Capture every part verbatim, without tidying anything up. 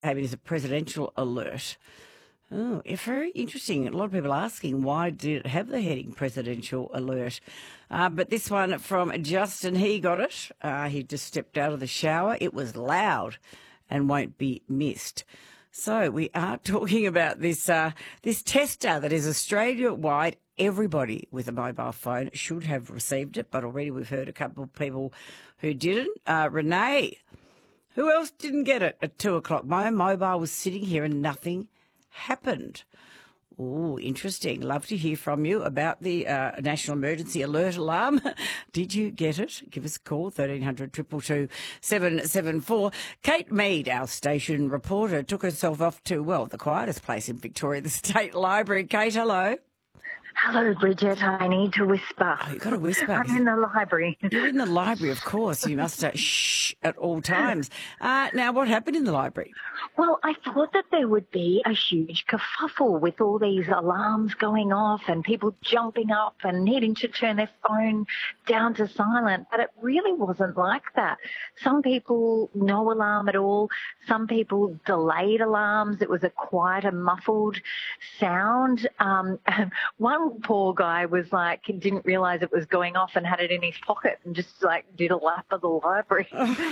maybe there's a presidential alert. Oh, it's very interesting. A lot of people asking why did it have the heading presidential alert. Uh, but this one from Justin, he got it. Uh, he just stepped out of the shower. It was loud and won't be missed. So we are talking about this uh, this tester that is Australia-wide. Everybody with a mobile phone should have received it, but already we've heard a couple of people who didn't. Uh, Renee, who else didn't get it at two o'clock? My mobile was sitting here and nothing happened. Oh, interesting. Love to hear from you about the uh, National Emergency Alert Alarm. Did you get it? Give us a call, thirteen hundred, two two two, seven seven four. Kate Mead, our station reporter, took herself off to, well, the quietest place in Victoria, the State Library. Kate, hello. Hello, Bridget. I need to whisper. Oh, you've got to whisper. I'm in the library. You're in the library, of course. You must uh, shh at all times. Uh, now, what happened in the library? Well, I thought that there would be a huge kerfuffle with all these alarms going off and people jumping up and needing to turn their phone down to silent, but it really wasn't like that. Some people, no alarm at all. Some people delayed alarms. It was a quieter, muffled sound. Um, one poor guy was like, didn't realise it was going off and had it in his pocket and just like did a lap of the library.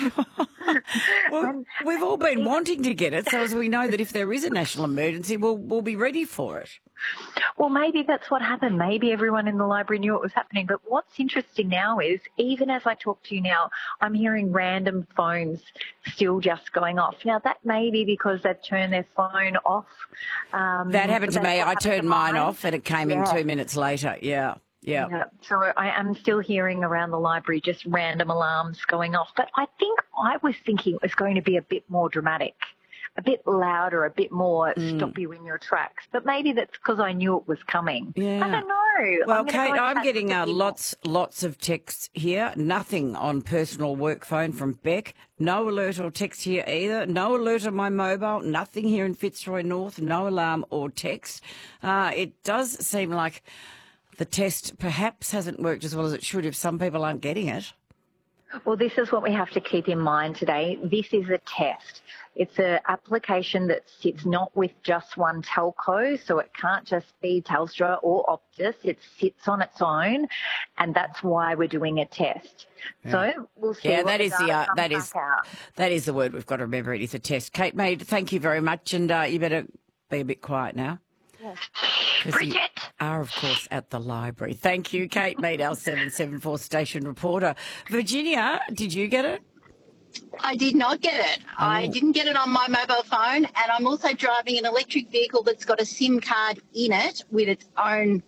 Well, and, we've all been wanting to get it, so as we know that if there is a national emergency, we'll, we'll be ready for it. Well, maybe that's what happened. Maybe everyone in the library knew it was happening. But what's interesting now is, even as I talk to you now, I'm hearing random phones still just going off. Now, that may be because they've turned their phone off. Um, that happened to me. I turned mine mine. off and it came yeah. in two minutes later. Yeah. Yeah. yeah. So I am still hearing around the library just random alarms going off. But I think I was thinking it was going to be a bit more dramatic, a bit louder, a bit more mm. stop you in your tracks. But maybe that's because I knew it was coming. Yeah. I don't know. Well, I'm Kate, I'm getting uh, lots, lots of texts here. Nothing on personal work phone from Beck. No alert or text here either. No alert on my mobile. Nothing here in Fitzroy North. No alarm or text. Uh, it does seem like the test perhaps hasn't worked as well as it should if some people aren't getting it. Well, this is what we have to keep in mind today. This is a test. It's an application that sits not with just one telco, so it can't just be Telstra or Optus. It sits on its own, and that's why we're doing a test. Yeah. So we'll see. Yeah, what that the is the uh, that is out. that is the word we've got to remember. It is a test. Kate Mead, thank you very much, and uh, you better be a bit quiet now. Yes. Because you are, of course, at the library. Thank you, Kate Mead, our seven seven four station reporter. Virginia, did you get it? I did not get it. Oh. I didn't get it on my mobile phone, and I'm also driving an electric vehicle that's got a SIM card in it with its own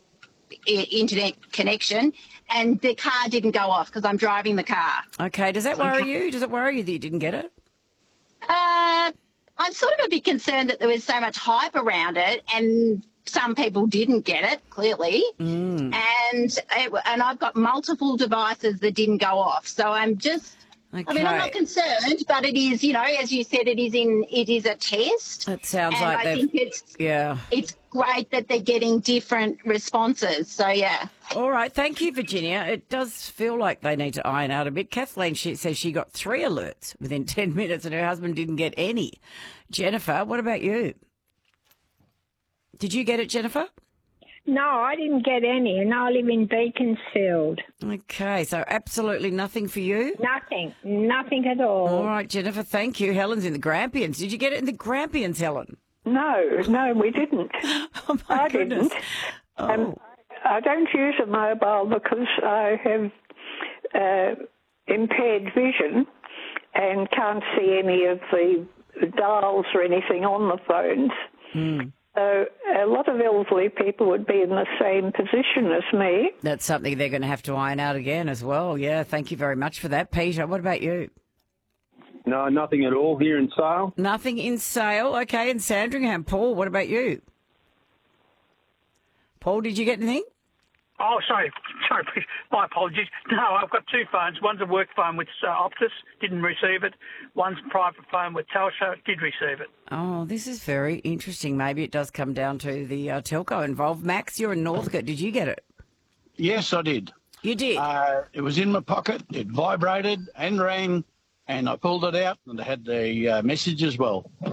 internet connection, and the car didn't go off because I'm driving the car. Okay, does that worry you? Does it worry you that you didn't get it? Uh, I'm sort of a bit concerned that there was so much hype around it, and some people didn't get it, clearly. Mm. And it, and I've got multiple devices that didn't go off. So I'm just, okay. I mean, I'm not concerned, but it is, you know, as you said, it is in, it is a test. It sounds and like I they've, think it's, yeah. it's great that they're getting different responses. So, yeah. All right. Thank you, Virginia. It does feel like they need to iron out a bit. Kathleen, she says she got three alerts within ten minutes and her husband didn't get any. Jennifer, what about you? Did you get it, Jennifer? No, I didn't get any, and I live in Beaconsfield. Okay, so absolutely nothing for you? Nothing, nothing at all. All right, Jennifer, thank you. Helen's in the Grampians. Did you get it in the Grampians, Helen? No, no, we didn't. Oh, my I goodness. didn't. Oh. Um, I don't use a mobile because I have uh, impaired vision and can't see any of the dials or anything on the phones. Mm. So a lot of elderly people would be in the same position as me. That's something they're going to have to iron out again as well. Yeah, thank you very much for that. Peter, what about you? No, nothing at all here in Sale. Nothing in Sale. Okay, in Sandringham. Paul, what about you? Paul, did you get anything? Oh, sorry. Sorry, my apologies. No, I've got two phones. One's a work phone with uh, Optus, didn't receive it. One's a private phone with Telstra, did receive it. Oh, this is very interesting. Maybe it does come down to the uh, telco involved. Max, you're in Northcote. Did you get it? Yes, I did. You did? Uh, it was in my pocket. It vibrated and rang, and I pulled it out, and it had the uh, message as well.